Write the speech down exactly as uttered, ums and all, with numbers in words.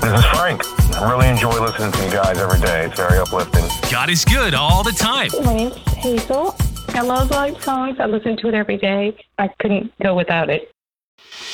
This is Frank. I really enjoy listening to you guys every day. It's very uplifting. God is good all the time. My name's Hazel. I love live songs. I listen to it every day. I couldn't go without it.